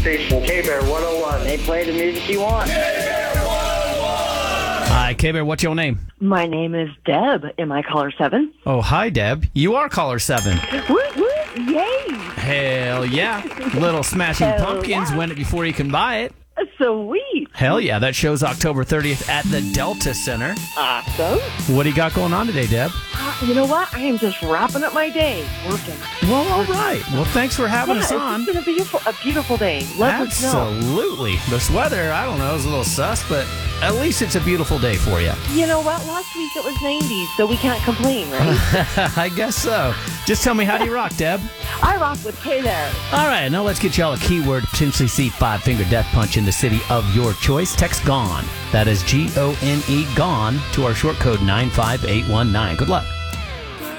Station K-Bear 101. They play the music you want. Hi, K-Bear, what's your name? My name is Deb. Am I caller 7? Oh, hi, Deb. You are caller 7. Woot, woot, yay! Hell yeah. Little Smashing Hell Pumpkins, yeah. Win it before you can buy it. Sweet. Hell yeah. That show's October 30th at the Delta Center. Awesome. What do you got going on today, Deb? You know what? I am just wrapping up my day working. Well, all right. Well, thanks for having us on. It's been a beautiful day. Lovely snow. Absolutely. This weather, I don't know, is a little sus, but at least it's a beautiful day for you. You know what? Last week it was 90s, so we can't complain, right? I guess so. Just tell me, how do you rock, Deb? I rock with K there. All right, now let's get y'all a keyword, potentially see 5-finger death punch in the city of your choice. Text GONE. That is GONE, GONE, to our short code 95819. Good luck.